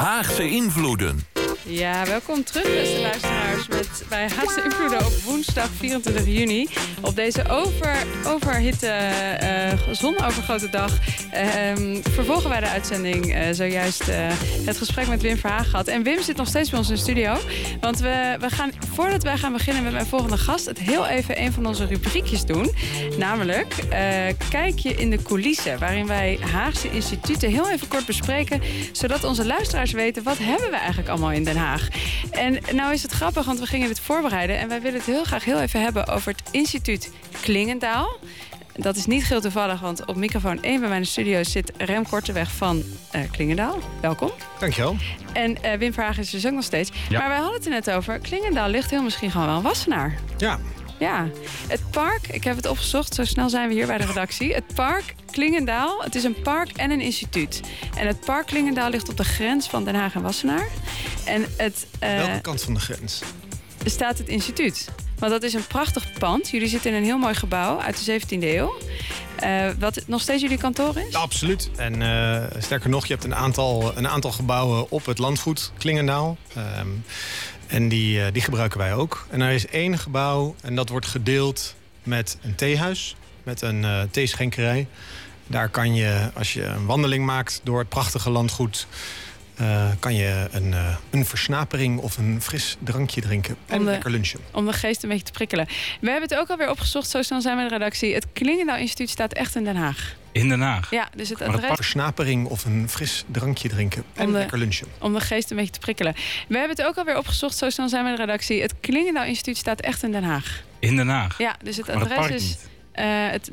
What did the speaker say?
Haagse Invloeden. Ja, welkom terug, beste luisteraars, bij Haagse Invloeden op woensdag 24 juni. Op deze overhitte, zonovergoten dag vervolgen wij de uitzending. Zojuist het gesprek met Wim Verhagen gehad. En Wim zit nog steeds bij ons in de studio. Want we gaan, voordat wij gaan beginnen met mijn volgende gast, het heel even een van onze rubriekjes doen. Namelijk, kijk je in de coulissen, waarin wij Haagse instituten heel even kort bespreken, zodat onze luisteraars weten, wat hebben we eigenlijk allemaal in Den Haag. En nou is het grappig, want we gingen dit voorbereiden en wij willen het heel graag heel even hebben over het instituut Klingendaal. Dat is niet heel toevallig, want op microfoon 1 bij mijn studio zit Rem Korteweg van Klingendaal. Welkom. Dankjewel. En Wim Verhagen is dus ook nog steeds. Ja. Maar wij hadden het er net over. Klingendaal ligt heel misschien gewoon wel een Wassenaar. Ja. Ja, het park, ik heb het opgezocht, zo snel zijn we hier bij de redactie. Het park Klingendaal, het is een park en een instituut. En het park Klingendaal ligt op de grens van Den Haag en Wassenaar. En welke kant van de grens? Er staat het instituut. Want dat is een prachtig pand. Jullie zitten in een heel mooi gebouw uit de 17e eeuw. Wat nog steeds jullie kantoor is? Absoluut. En sterker nog, je hebt een aantal gebouwen op het landgoed Klingendaal. En die gebruiken wij ook. En er is 1 gebouw en dat wordt gedeeld met een theehuis. Met een theeschenkerij. Daar kan je, als je een wandeling maakt door het prachtige landgoed, kan je een versnapering of een fris drankje drinken. En lekker lunchen. Om de geest een beetje te prikkelen. We hebben het ook alweer opgezocht, zo snel zijn we in de redactie. Het Klingendaal Instituut staat echt in Den Haag. In Den Haag? Ja, dus het adres... Een versnapering of een fris drankje drinken. En lekker lunchen. Om de geest een beetje te prikkelen. We hebben het ook alweer opgezocht, zo snel zijn we in de redactie. Het Klingendaal Instituut staat echt in Den Haag. In Den Haag? Ja, dus het adres is...